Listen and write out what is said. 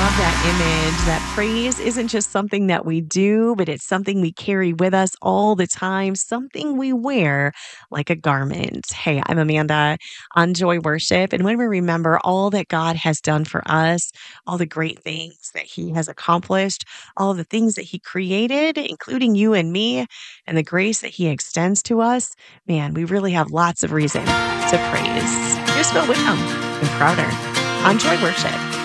love that image. That praise isn't just something that we do, but it's something we carry with us all the time, something we wear like a garment. Hey, I'm Amanda on Joy Worship. And when we remember all that God has done for us, all the great things that He has accomplished, all the things that He created, including you and me, and the grace that He extends to us, man, we really have lots of reason to praise. Here's Phil Wickham and Crowder on Joy Worship.